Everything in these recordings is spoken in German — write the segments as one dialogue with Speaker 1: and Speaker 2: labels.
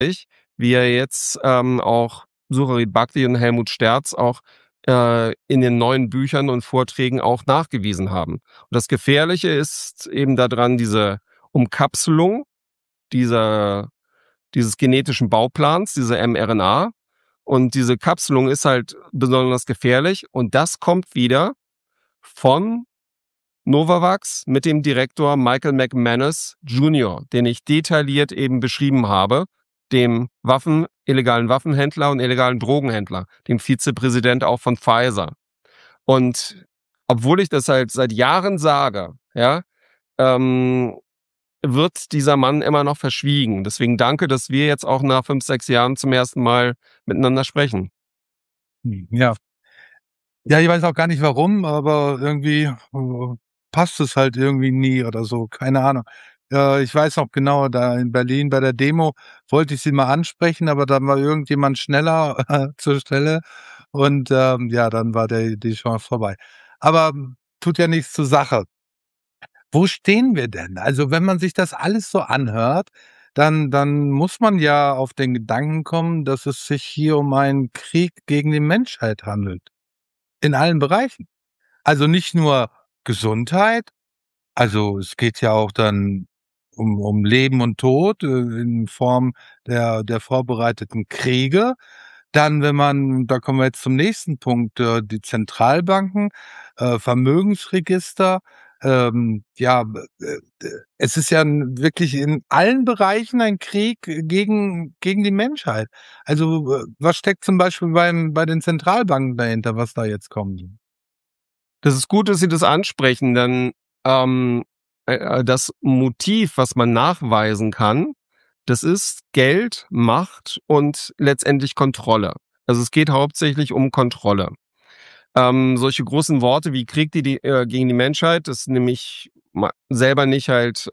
Speaker 1: wie er jetzt auch Sucharit Bhakti und Helmut Sterz auch in den neuen Büchern und Vorträgen auch nachgewiesen haben. Und das Gefährliche ist eben daran diese Umkapselung dieses genetischen Bauplans, diese mRNA. Und diese Kapselung ist halt besonders gefährlich. Und das kommt wieder von Novavax mit dem Direktor Michael McManus Jr., den ich detailliert eben beschrieben habe, dem illegalen Waffenhändler und illegalen Drogenhändler, dem Vizepräsident auch von Pfizer. Und obwohl ich das halt seit Jahren sage, ja, wird dieser Mann immer noch verschwiegen. Deswegen danke, dass wir jetzt auch nach 5, 6 Jahren zum ersten Mal miteinander sprechen.
Speaker 2: Ja. Ja, ich weiß auch gar nicht warum, aber irgendwie passt es halt irgendwie nie oder so, keine Ahnung. Ich weiß noch genau, da in Berlin bei der Demo wollte ich sie mal ansprechen, aber dann war irgendjemand schneller zur Stelle und, ja, dann war die Chance vorbei. Aber tut ja nichts zur Sache. Wo stehen wir denn? Also, wenn man sich das alles so anhört, dann muss man ja auf den Gedanken kommen, dass es sich hier um einen Krieg gegen die Menschheit handelt. In allen Bereichen. Also, nicht nur Gesundheit, also, es geht ja auch dann um Leben und Tod, in Form der vorbereiteten Kriege. Dann, da kommen wir jetzt zum nächsten Punkt, die Zentralbanken, Vermögensregister, ja, es ist ja 'n wirklich in allen Bereichen ein Krieg gegen die Menschheit. Also, was steckt zum Beispiel bei den Zentralbanken dahinter, was da jetzt kommt?
Speaker 1: Das ist gut, dass Sie das ansprechen, denn das Motiv, was man nachweisen kann, das ist Geld, Macht und letztendlich Kontrolle. Also es geht hauptsächlich um Kontrolle. Solche großen Worte wie Krieg gegen die Menschheit, das nehme ich selber nicht halt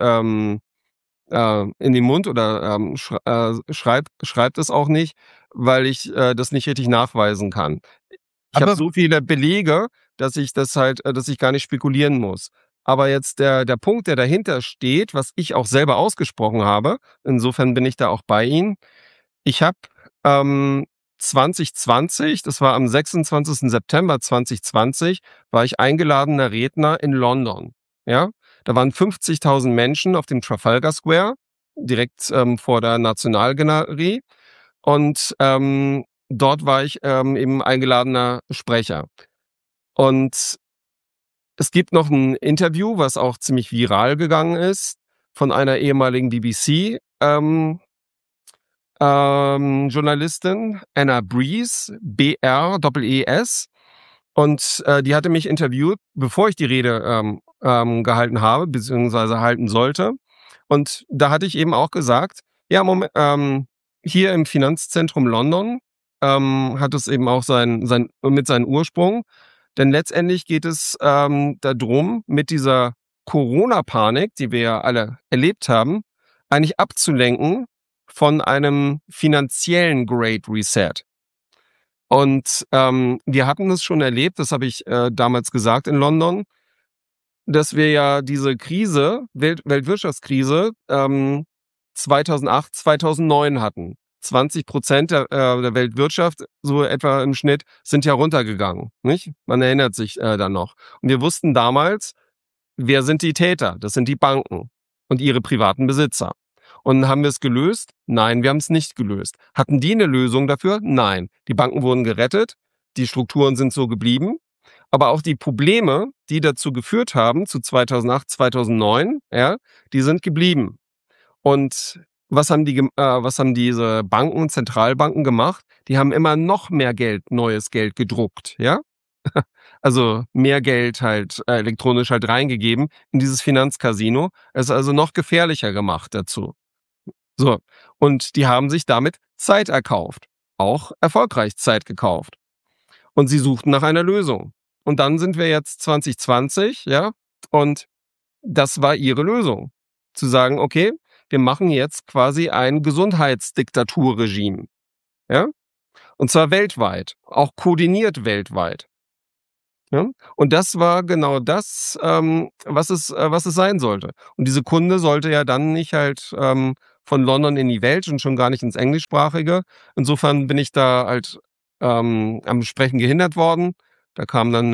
Speaker 1: in den Mund oder schreibt es auch nicht, weil ich das nicht richtig nachweisen kann. Ich habe
Speaker 2: Aber
Speaker 1: so viele Belege, dass ich dass ich gar nicht spekulieren muss. Aber jetzt der Punkt, der dahinter steht, was ich auch selber ausgesprochen habe, insofern bin ich da auch bei Ihnen. Ich habe 2020, das war am 26. September 2020, war ich eingeladener Redner in London. Ja, da waren 50.000 Menschen auf dem Trafalgar Square, direkt vor der Nationalgalerie. Und dort war ich eben eingeladener Sprecher. Und es gibt noch ein Interview, was auch ziemlich viral gegangen ist, von einer ehemaligen BBC Journalistin, Anna Brees, B-R-E-E-S. Und die hatte mich interviewt, bevor ich die Rede gehalten habe, beziehungsweise halten sollte. Und da hatte ich eben auch gesagt, ja, hier im Finanzzentrum London hat es eben auch mit seinen Ursprung. Denn letztendlich geht es darum, mit dieser Corona-Panik, die wir ja alle erlebt haben, eigentlich abzulenken von einem finanziellen Great Reset. Und wir hatten es schon erlebt, das habe ich damals gesagt in London, dass wir ja diese Weltwirtschaftskrise 2008, 2009 hatten. 20% der Weltwirtschaft, so etwa im Schnitt, sind ja runtergegangen. Nicht? Man erinnert sich dann noch. Und wir wussten damals, wer sind die Täter? Das sind die Banken und ihre privaten Besitzer. Und haben wir es gelöst? Nein, wir haben es nicht gelöst. Hatten die eine Lösung dafür? Nein. Die Banken wurden gerettet, die Strukturen sind so geblieben. Aber auch die Probleme, die dazu geführt haben, zu 2008, 2009, ja, die sind geblieben. Und was haben diese Banken, Zentralbanken gemacht? Die haben immer noch mehr Geld, neues Geld gedruckt, ja? Also mehr Geld halt elektronisch halt reingegeben in dieses Finanzcasino. Es ist also noch gefährlicher gemacht dazu. So. Und die haben sich damit Zeit erkauft. Auch erfolgreich Zeit gekauft. Und sie suchten nach einer Lösung. Und dann sind wir jetzt 2020, ja, und das war ihre Lösung. Zu sagen, okay, wir machen jetzt quasi ein Gesundheitsdiktaturregime, ja, und zwar weltweit, auch koordiniert weltweit. Ja? Und das war genau das, was es sein sollte. Und diese Kunde sollte ja dann nicht halt von London in die Welt und schon gar nicht ins Englischsprachige. Insofern bin ich da halt am Sprechen gehindert worden. Da kam dann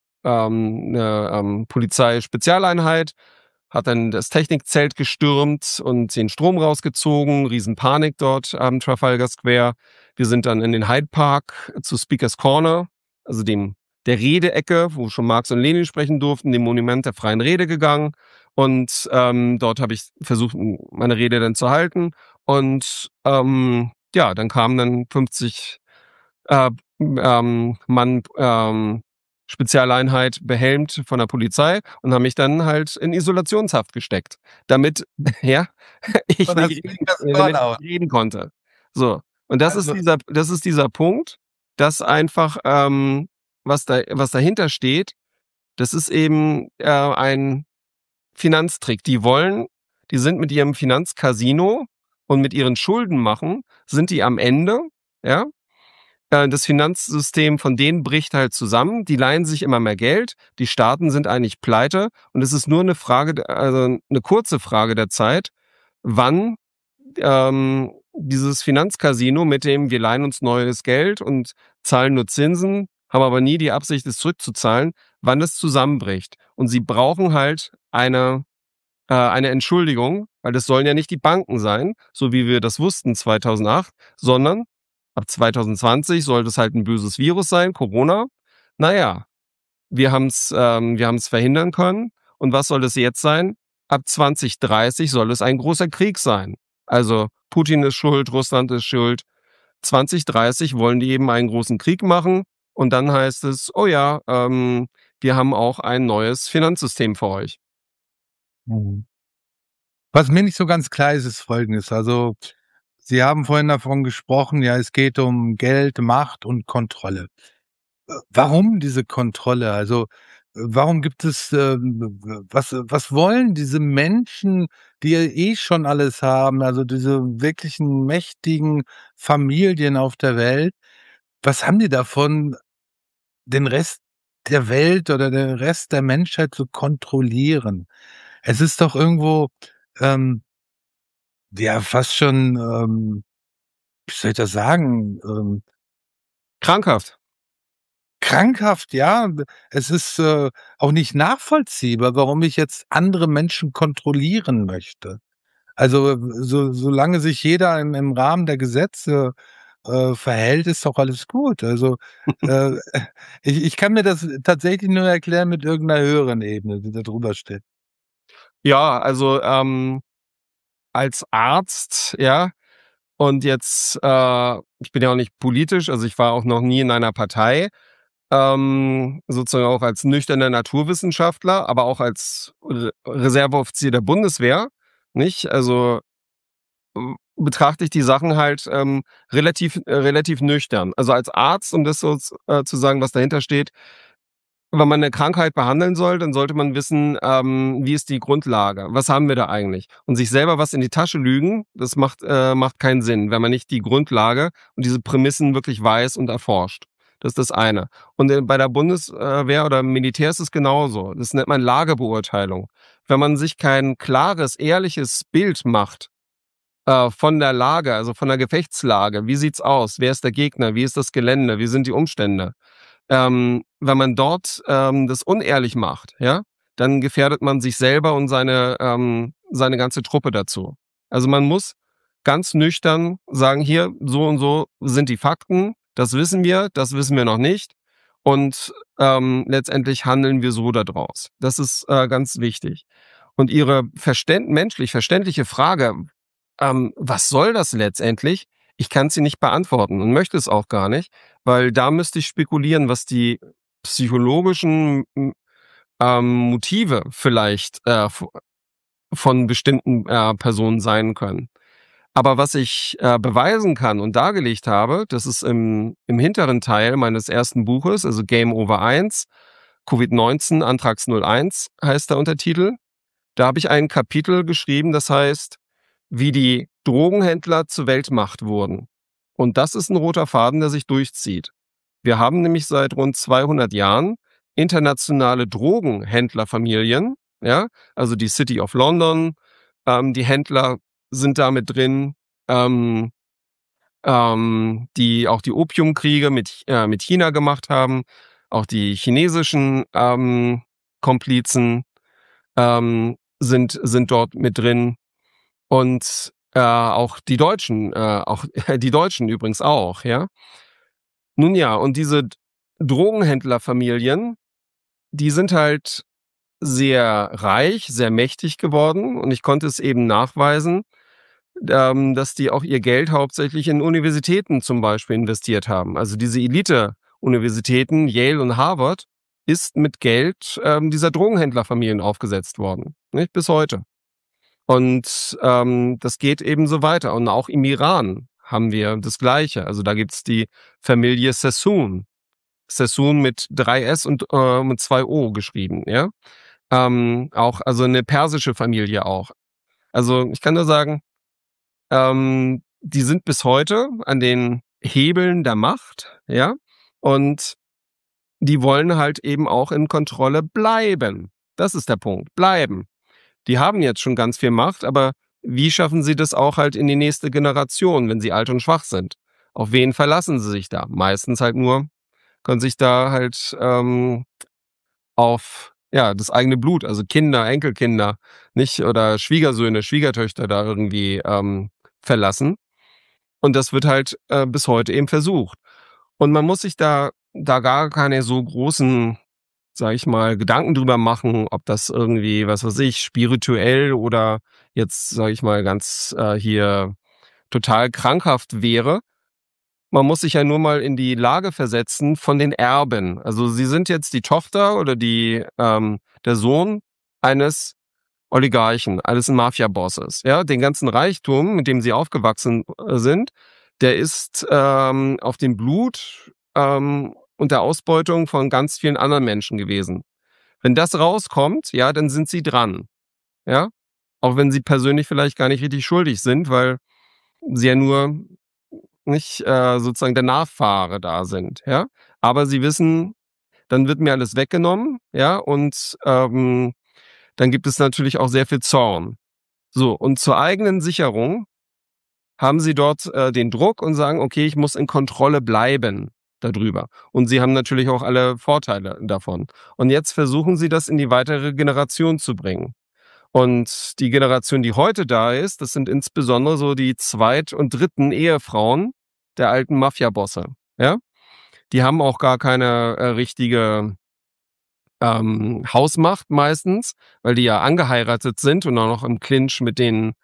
Speaker 1: eine Polizeispezialeinheit, hat dann das Technikzelt gestürmt und den Strom rausgezogen, Riesenpanik dort am Trafalgar Square. Wir sind dann in den Hyde Park zu Speaker's Corner, also der Redeecke, wo schon Marx und Lenin sprechen durften, dem Monument der freien Rede gegangen. Und dort habe ich versucht, meine Rede dann zu halten. Und dann kamen dann 50 Mann Spezialeinheit behelmt von der Polizei und haben mich dann halt in Isolationshaft gesteckt, damit ich
Speaker 2: Und hast
Speaker 1: nicht
Speaker 2: das Burnout.
Speaker 1: reden konnte. So. Und das
Speaker 2: Also,
Speaker 1: ist dieser Punkt, dass einfach was dahinter steht, das ist eben ein Finanztrick. Die sind mit ihrem Finanzcasino und mit ihren Schulden machen, sind die am Ende, ja. Das Finanzsystem von denen bricht halt zusammen. Die leihen sich immer mehr Geld. Die Staaten sind eigentlich pleite. Und es ist nur eine kurze Frage der Zeit, wann dieses Finanzcasino mit dem wir leihen uns neues Geld und zahlen nur Zinsen, haben aber nie die Absicht, es zurückzuzahlen, wann es zusammenbricht. Und sie brauchen halt eine Entschuldigung, weil das sollen ja nicht die Banken sein, so wie wir das wussten 2008, sondern ab 2020 sollte es halt ein böses Virus sein, Corona. Naja, wir haben's verhindern können. Und was soll es jetzt sein? Ab 2030 soll es ein großer Krieg sein. Also Putin ist schuld, Russland ist schuld. 2030 wollen die eben einen großen Krieg machen. Und dann heißt es, oh ja, wir haben auch ein neues Finanzsystem für euch.
Speaker 2: mhm. Was mir nicht so ganz klar ist, ist Folgendes. Also, Sie haben vorhin davon gesprochen, ja, es geht um Geld, Macht und Kontrolle. Warum diese Kontrolle? Also, warum gibt es, was wollen diese Menschen, die ja eh schon alles haben, also diese wirklichen mächtigen Familien auf der Welt, was haben die davon, den Rest der Welt oder den Rest der Menschheit zu kontrollieren? Es ist doch irgendwo, ähm, ja, fast schon, wie soll ich das sagen,
Speaker 1: Krankhaft.
Speaker 2: krankhaft, ja. Es ist, auch nicht nachvollziehbar, warum ich jetzt andere Menschen kontrollieren möchte. Also, solange sich jeder im Rahmen der Gesetze, verhält, ist doch alles gut. Also, äh, ich kann mir das tatsächlich nur erklären mit irgend 'ner höheren Ebene, die da drüber steht.
Speaker 1: Ja, also als Arzt, ja, und jetzt, ich bin ja auch nicht politisch, also ich war auch noch nie in einer Partei, sozusagen auch als nüchterner Naturwissenschaftler, aber auch als Reserveoffizier der Bundeswehr, nicht? Also betrachte ich die Sachen halt relativ nüchtern. Also als Arzt, um das so zu sagen, was dahinter steht, wenn man eine Krankheit behandeln soll, dann sollte man wissen, wie ist die Grundlage? Was haben wir da eigentlich? Und sich selber was in die Tasche lügen, das macht keinen Sinn, wenn man nicht die Grundlage und diese Prämissen wirklich weiß und erforscht. Das ist das eine. Und bei der Bundeswehr oder im Militär ist es genauso. Das nennt man Lagebeurteilung. Wenn man sich kein klares, ehrliches Bild macht von der Lage, also von der Gefechtslage, wie sieht's aus? Wer ist der Gegner? Wie ist das Gelände? Wie sind die Umstände? Wenn man dort das unehrlich macht, ja, dann gefährdet man sich selber und seine ganze Truppe dazu. Also man muss ganz nüchtern sagen, hier, so und so sind die Fakten, das wissen wir noch nicht. Und letztendlich handeln wir so daraus. Das ist ganz wichtig. Und Ihre menschlich verständliche Frage, was soll das letztendlich? Ich kann sie nicht beantworten und möchte es auch gar nicht, weil da müsste ich spekulieren, was die psychologischen Motive vielleicht von bestimmten Personen sein können. Aber was ich beweisen kann und dargelegt habe, das ist im hinteren Teil meines ersten Buches, also Game Over 1, Covid-19, Anthrax 01 heißt der Untertitel. Da habe ich ein Kapitel geschrieben, das heißt, wie die Drogenhändler zur Weltmacht wurden. Und das ist ein roter Faden, der sich durchzieht. Wir haben nämlich seit rund 200 Jahren internationale Drogenhändlerfamilien, ja, also die City of London, die Händler sind da mit drin, die auch die Opiumkriege mit China gemacht haben. Auch die chinesischen Komplizen sind dort mit drin. Und auch die Deutschen, auch die Deutschen übrigens auch, ja. Nun ja, und diese Drogenhändlerfamilien, die sind halt sehr reich, sehr mächtig geworden. Und ich konnte es eben nachweisen, dass die auch ihr Geld hauptsächlich in Universitäten zum Beispiel investiert haben. Also diese Elite-Universitäten, Yale und Harvard, ist mit Geld dieser Drogenhändlerfamilien aufgesetzt worden. Nicht? Bis heute. Und das geht eben so weiter. Und auch im Iran haben wir das Gleiche. Also da gibt's die Familie Sassoon. Sassoon mit 3 S und mit 2 O geschrieben, ja. Auch, also eine persische Familie auch. Also ich kann nur sagen, die sind bis heute an den Hebeln der Macht, ja. Und die wollen halt eben auch in Kontrolle bleiben. Das ist der Punkt. Bleiben. Die haben jetzt schon ganz viel Macht, aber wie schaffen sie das auch halt in die nächste Generation, wenn sie alt und schwach sind? Auf wen verlassen sie sich da? Meistens halt nur, können sich da halt auf ja das eigene Blut, also Kinder, Enkelkinder, nicht oder Schwiegersöhne, Schwiegertöchter da irgendwie verlassen. Und das wird halt bis heute eben versucht. Und man muss sich da gar keine so großen, sage ich mal, Gedanken drüber machen, ob das irgendwie, was weiß ich, spirituell oder jetzt, sage ich mal, ganz hier total krankhaft wäre. Man muss sich ja nur mal in die Lage versetzen von den Erben. Also sie sind jetzt die Tochter oder der Sohn eines Oligarchen, eines Mafia-Bosses. Ja, den ganzen Reichtum, mit dem sie aufgewachsen sind, der ist auf dem Blut und der Ausbeutung von ganz vielen anderen Menschen gewesen. Wenn das rauskommt, ja, dann sind sie dran. Ja, auch wenn sie persönlich vielleicht gar nicht richtig schuldig sind, weil sie ja nur nicht sozusagen der Nachfahre da sind. Ja, aber sie wissen, dann wird mir alles weggenommen. Ja, und dann gibt es natürlich auch sehr viel Zorn. So, und zur eigenen Sicherung haben sie dort den Druck und sagen, okay, ich muss in Kontrolle bleiben darüber. Und sie haben natürlich auch alle Vorteile davon. Und jetzt versuchen sie das in die weitere Generation zu bringen. Und die Generation, die heute da ist, das sind insbesondere so die zweit- und dritten Ehefrauen der alten Mafia-Bosse. Ja? Die haben auch gar keine richtige Hausmacht meistens, weil die ja angeheiratet sind und auch noch im Clinch mit den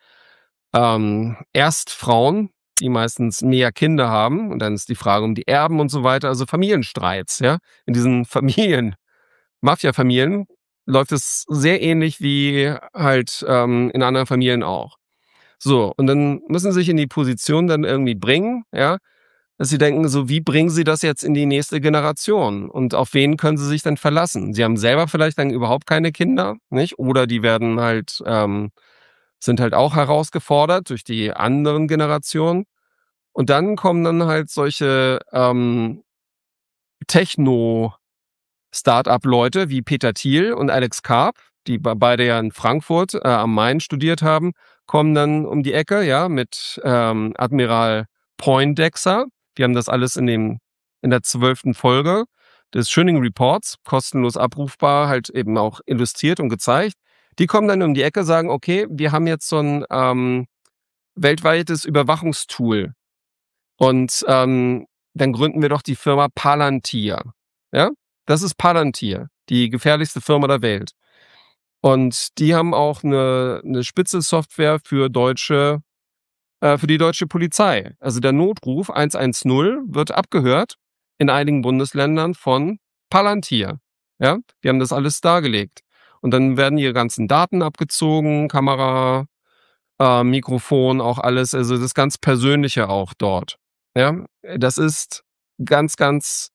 Speaker 1: Erstfrauen, die meistens mehr Kinder haben. Und dann ist die Frage um die Erben und so weiter, also Familienstreits. Ja? In diesen Familien, Mafia-Familien, läuft es sehr ähnlich wie halt in anderen Familien auch. So, und dann müssen sie sich in die Position dann irgendwie bringen, ja, dass sie denken, so wie bringen sie das jetzt in die nächste Generation und auf wen können sie sich denn verlassen? Sie haben selber vielleicht dann überhaupt keine Kinder, nicht? Oder die werden halt, sind halt auch herausgefordert durch die anderen Generationen. Und dann kommen dann halt solche Techno-Start-up-Leute wie Peter Thiel und Alex Karp, die beide ja in Frankfurt am Main studiert haben, kommen dann um die Ecke, ja, mit Admiral Poindexter. Wir haben das alles in der 12. Folge des Schöning Reports, kostenlos abrufbar, halt eben auch illustriert und gezeigt. Die kommen dann um die Ecke, sagen, okay, wir haben jetzt so ein weltweites Überwachungstool und dann gründen wir doch die Firma Palantir. Ja, das ist Palantir, die gefährlichste Firma der Welt. Und die haben auch eine Spitzelsoftware für die deutsche Polizei. Also der Notruf 110 wird abgehört in einigen Bundesländern von Palantir. Ja, die haben das alles dargelegt. Und dann werden ihre ganzen Daten abgezogen, Kamera, Mikrofon, auch alles, also das ganz Persönliche auch dort. Ja, das ist ganz, ganz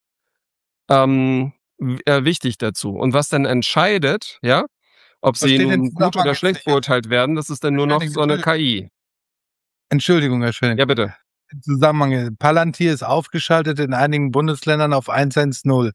Speaker 1: wichtig dazu. Und was dann entscheidet, ja, ob
Speaker 2: Was
Speaker 1: sie
Speaker 2: steht in
Speaker 1: nun gut
Speaker 2: Zusammenhang
Speaker 1: oder
Speaker 2: jetzt
Speaker 1: schlecht
Speaker 2: nicht?
Speaker 1: beurteilt werden, das ist dann nur noch so eine KI.
Speaker 2: Entschuldigung, Herr Schwenning.
Speaker 1: Ja, bitte.
Speaker 2: Im Zusammenhang, Palantir ist aufgeschaltet in einigen Bundesländern auf 110.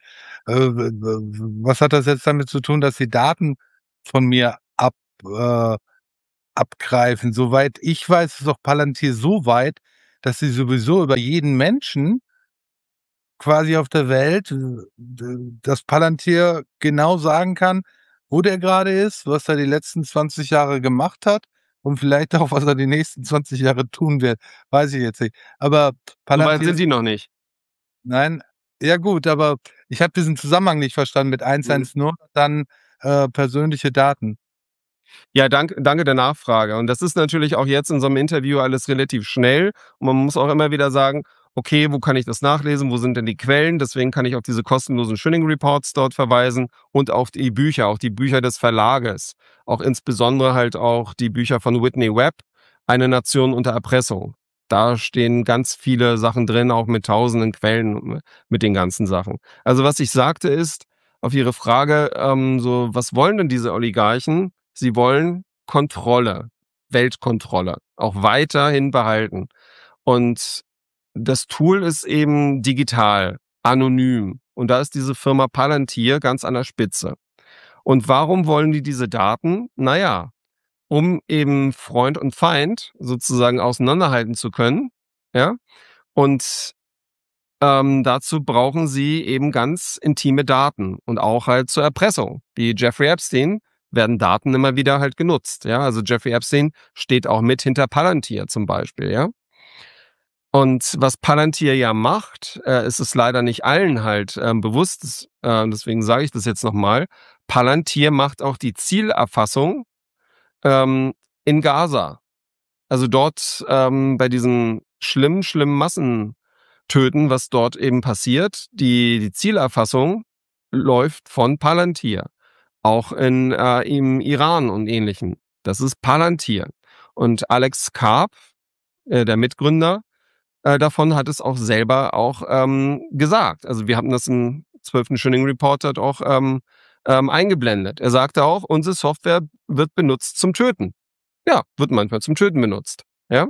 Speaker 2: Was hat das jetzt damit zu tun, dass sie Daten von mir abgreifen. Soweit ich weiß, ist auch Palantir so weit, dass sie sowieso über jeden Menschen quasi auf der Welt, das Palantir genau sagen kann, wo der gerade ist, was er die letzten 20 Jahre gemacht hat und vielleicht auch, was er die nächsten 20 Jahre tun wird. Weiß ich jetzt nicht. Aber
Speaker 1: So weit
Speaker 2: Palantir
Speaker 1: sind
Speaker 2: ist
Speaker 1: die noch nicht.
Speaker 2: nein, ja gut, aber ich habe diesen Zusammenhang nicht verstanden mit
Speaker 1: Mhm.
Speaker 2: 110, dann, persönliche Daten.
Speaker 1: Ja, danke der Nachfrage. Und das ist natürlich auch jetzt in so einem Interview alles relativ schnell. Und man muss auch immer wieder sagen: „Okay, wo kann ich das nachlesen? Wo sind denn die Quellen?“ Deswegen kann ich auf diese kostenlosen Schilling Reports dort verweisen und auf die Bücher, auch die Bücher des Verlages. Auch insbesondere halt auch die Bücher von Whitney Webb, „Eine Nation unter Erpressung“. Da stehen ganz viele Sachen drin, auch mit tausenden Quellen, mit den ganzen Sachen. Also, was ich sagte, ist auf Ihre Frage, so: „Was wollen denn diese Oligarchen?“ Sie wollen Kontrolle, Weltkontrolle, auch weiterhin behalten. Und das Tool ist eben digital, anonym. Und da ist diese Firma Palantir ganz an der Spitze. Und warum wollen die diese Daten? Na ja, um eben Freund und Feind sozusagen auseinanderhalten zu können, ja? Und dazu brauchen sie eben ganz intime Daten und auch halt zur Erpressung. Wie Jeffrey Epstein werden Daten immer wieder halt genutzt. Ja, also Jeffrey Epstein steht auch mit hinter Palantir zum Beispiel. Ja, und was Palantir ja macht, ist es leider nicht allen halt bewusst. Deswegen sage ich das jetzt nochmal. Palantir macht auch die Zielerfassung ähm, in Gaza. Also dort bei diesen schlimmen Massentöten, was dort eben passiert. Die Zielerfassung läuft von Palantir. Auch im Iran und Ähnlichem. Das ist Palantir. Und Alex Karp, der Mitgründer davon, hat es auch selber auch gesagt. Also wir haben das im 12. Schilling Report dort auch eingeblendet. Er sagte auch, unsere Software wird benutzt zum Töten. Ja, wird manchmal zum Töten benutzt. Ja.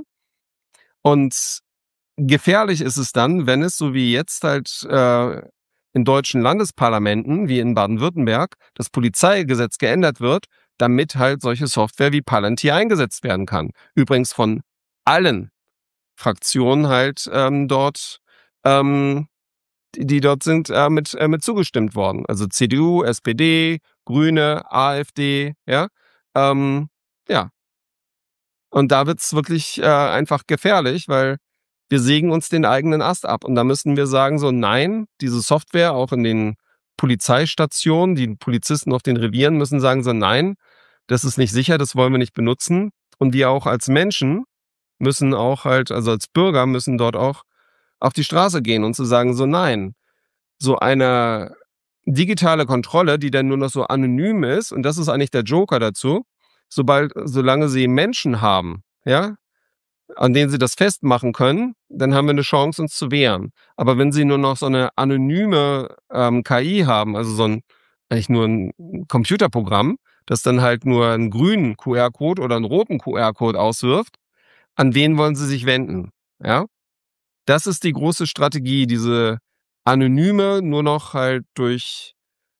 Speaker 1: Und gefährlich ist es dann, wenn es so wie jetzt halt in deutschen Landesparlamenten, wie in Baden-Württemberg, das Polizeigesetz geändert wird, damit halt solche Software wie Palantir eingesetzt werden kann. Übrigens von allen Fraktionen halt dort, ähm, die dort sind, mit zugestimmt worden. Also CDU, SPD, Grüne, AfD, ja. Ähm, ja, und da wird's wirklich einfach gefährlich, weil wir sägen uns den eigenen Ast ab. Und da müssen wir sagen so: „Nein, diese Software“, auch in den Polizeistationen, die Polizisten auf den Revieren müssen sagen so: „Nein, das ist nicht sicher, das wollen wir nicht benutzen.“ Und wir auch als Menschen müssen auch halt, also als Bürger müssen dort auch auf die Straße gehen und zu sagen so: „Nein, so eine digitale Kontrolle, die dann nur noch so anonym ist“, und das ist eigentlich der Joker dazu, solange sie Menschen haben, ja, an denen sie das festmachen können, dann haben wir eine Chance, uns zu wehren. Aber wenn sie nur noch so eine anonyme KI haben, also so ein eigentlich nur ein Computerprogramm, das dann halt nur einen grünen QR-Code oder einen roten QR-Code auswirft, an wen wollen sie sich wenden? Ja? Das ist die große Strategie, diese anonyme, nur noch halt durch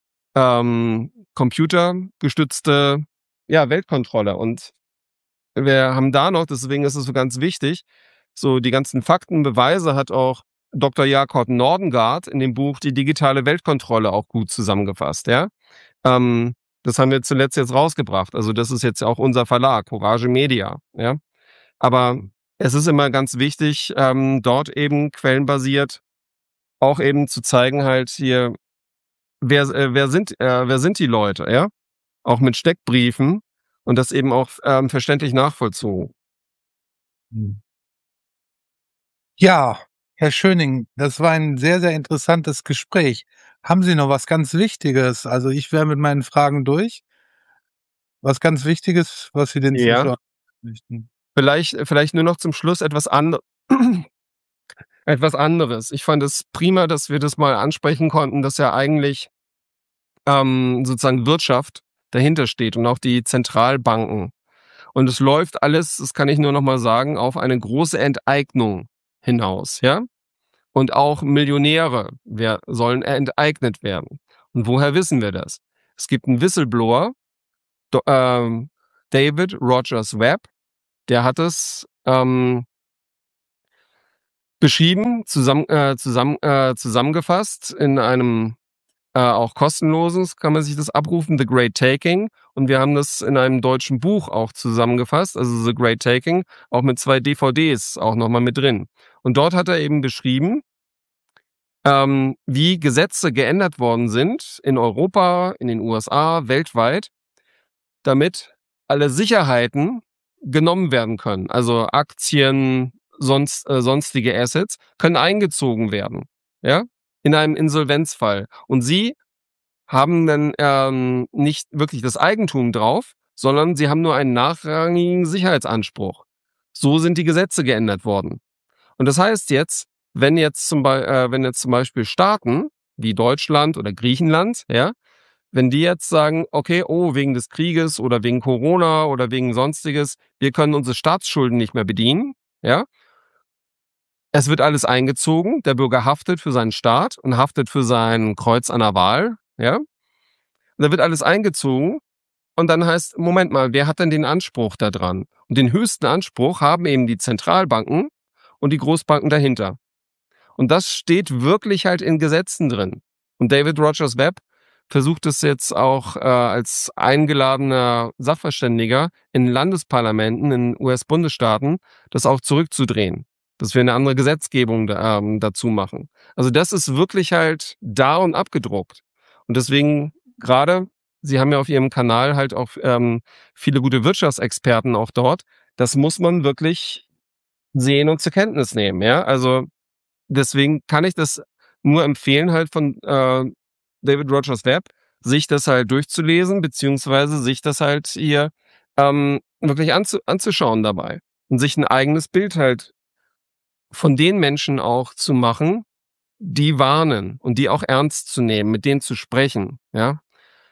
Speaker 1: computergestützte, ja, Weltkontrolle. Und wir haben da noch, deswegen ist es so ganz wichtig, so die ganzen Fakten, Beweise hat auch Dr. Jakob Nordengard in dem Buch Die digitale Weltkontrolle auch gut zusammengefasst, ja. Das haben wir zuletzt jetzt rausgebracht. Also das ist jetzt auch unser Verlag, Courage Media, ja. Aber es ist immer ganz wichtig, dort eben quellenbasiert auch eben zu zeigen halt hier, wer sind die Leute, ja? Auch mit Steckbriefen und das eben auch verständlich nachvollzogen.
Speaker 2: Mhm. Ja, Herr Schöning, das war ein sehr, sehr interessantes Gespräch. Haben Sie noch was ganz Wichtiges? Also, ich wäre mit meinen Fragen durch. Was ganz Wichtiges, was Sie den
Speaker 1: Ja.
Speaker 2: Zuschauern möchten?
Speaker 1: Vielleicht nur noch zum Schluss etwas anderes. Ich fand es prima, dass wir das mal ansprechen konnten, dass ja eigentlich, sozusagen Wirtschaft dahinter steht und auch die Zentralbanken. Und es läuft alles, das kann ich nur noch mal sagen, auf eine große Enteignung hinaus, ja? Und auch Millionäre sollen enteignet werden. Und woher wissen wir das? Es gibt einen Whistleblower, David Rogers Webb, der hat es beschrieben, zusammengefasst in einem auch kostenloses, kann man sich das abrufen, The Great Taking. Und wir haben das in einem deutschen Buch auch zusammengefasst, also The Great Taking, auch mit 2 DVDs auch nochmal mit drin. Und dort hat er eben beschrieben, wie Gesetze geändert worden sind in Europa, in den USA, weltweit, damit alle Sicherheiten genommen werden können. Also Aktien, sonstige Assets können eingezogen werden, ja, in einem Insolvenzfall. Und sie haben dann nicht wirklich das Eigentum drauf, sondern sie haben nur einen nachrangigen Sicherheitsanspruch. So sind die Gesetze geändert worden. Und das heißt jetzt, wenn jetzt zum Beispiel Staaten wie Deutschland oder Griechenland, ja, wenn die jetzt sagen, okay, oh, wegen des Krieges oder wegen Corona oder wegen Sonstiges, wir können unsere Staatsschulden nicht mehr bedienen, ja, es wird alles eingezogen, der Bürger haftet für seinen Staat und haftet für sein Kreuz an der Wahl, ja, und da wird alles eingezogen und dann heißt, Moment mal, wer hat denn den Anspruch da dran? Und den höchsten Anspruch haben eben die Zentralbanken und die Großbanken dahinter. Und das steht wirklich halt in Gesetzen drin. Und David Rogers Webb versucht es jetzt auch als eingeladener Sachverständiger in Landesparlamenten, in US-Bundesstaaten, das auch zurückzudrehen. Dass wir eine andere Gesetzgebung dazu machen. Also das ist wirklich halt da und abgedruckt. Und deswegen gerade, Sie haben ja auf Ihrem Kanal halt auch viele gute Wirtschaftsexperten auch dort. Das muss man wirklich sehen und zur Kenntnis nehmen. Ja, also deswegen kann ich das nur empfehlen, halt von David Rogers Webb, sich das halt durchzulesen, beziehungsweise sich das halt hier wirklich anzuschauen dabei. Und sich ein eigenes Bild halt von den Menschen auch zu machen, die warnen und die auch ernst zu nehmen, mit denen zu sprechen, ja.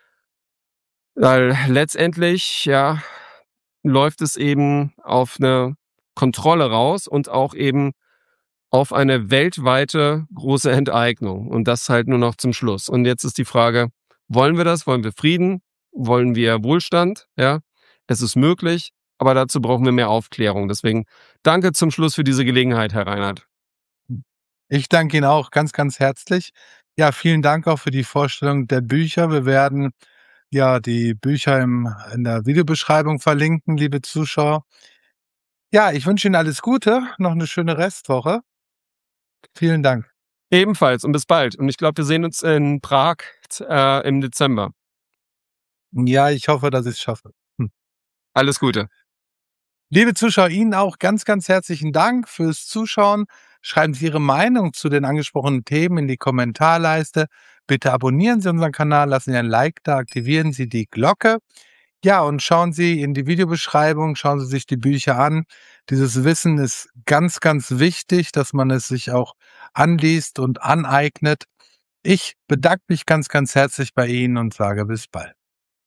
Speaker 1: Weil letztendlich, ja, läuft es eben auf eine Kontrolle raus und auch eben auf eine weltweite große Enteignung und das halt nur noch zum Schluss. Und jetzt ist die Frage, wollen wir das? Wollen wir Frieden? Wollen wir Wohlstand? Ja, es ist möglich, aber dazu brauchen wir mehr Aufklärung. Deswegen danke zum Schluss für diese Gelegenheit, Herr Reinhardt.
Speaker 2: Ich danke Ihnen auch ganz, ganz herzlich. Ja, vielen Dank auch für die Vorstellung der Bücher. Wir werden ja die Bücher in der Videobeschreibung verlinken, liebe Zuschauer. Ja, ich wünsche Ihnen alles Gute, noch eine schöne Restwoche. Vielen Dank.
Speaker 1: Ebenfalls und bis bald. Und ich glaube, wir sehen uns in Prag im Dezember.
Speaker 2: Ja, ich hoffe, dass ich es schaffe.
Speaker 1: Alles Gute.
Speaker 2: Liebe Zuschauer, Ihnen auch ganz, ganz herzlichen Dank fürs Zuschauen. Schreiben Sie Ihre Meinung zu den angesprochenen Themen in die Kommentarleiste. Bitte abonnieren Sie unseren Kanal, lassen Sie ein Like da, aktivieren Sie die Glocke. Ja, und schauen Sie in die Videobeschreibung, schauen Sie sich die Bücher an. Dieses Wissen ist ganz, ganz wichtig, dass man es sich auch anliest und aneignet. Ich bedanke mich ganz, ganz herzlich bei Ihnen und sage bis bald.